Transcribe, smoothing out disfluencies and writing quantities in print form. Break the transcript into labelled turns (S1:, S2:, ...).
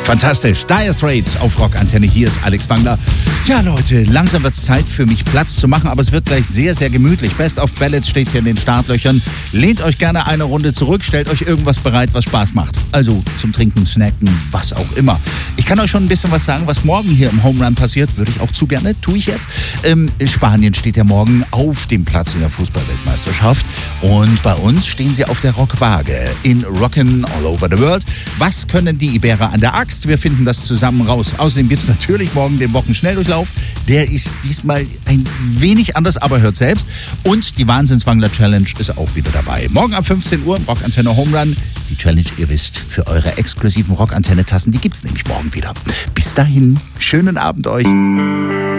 S1: Fantastisch. Dire Straits auf Rockantenne. Hier ist Alex Wangler. Tja, Leute, langsam wird es Zeit für mich Platz zu machen, aber es wird gleich sehr, sehr gemütlich. Best of Ballads steht hier in den Startlöchern. Lehnt euch gerne eine Runde zurück, stellt euch irgendwas bereit, was Spaß macht. Also zum Trinken, Snacken, was auch immer. Ich kann euch schon ein bisschen was sagen, was morgen hier im Home Run passiert. Würde ich auch zu gerne, tue ich jetzt. Spanien steht ja morgen auf dem Platz in der Fußball-Weltmeisterschaft. Und bei uns stehen sie auf der Rockwaage in Rockin' All Over the World. Was können die Iberer an der Axt? Wir finden das zusammen raus. Außerdem gibt es natürlich morgen den Wochenschnelldurchlauf. Der ist diesmal ein wenig anders, aber hört selbst. Und die Wahnsinnswangler-Challenge ist auch wieder dabei. Morgen ab 15 Uhr im Rockantenne Home Run. Die Challenge, ihr wisst, für eure exklusiven Rockantenne-Tassen, die gibt es nämlich morgen wieder. Bis dahin, schönen Abend euch.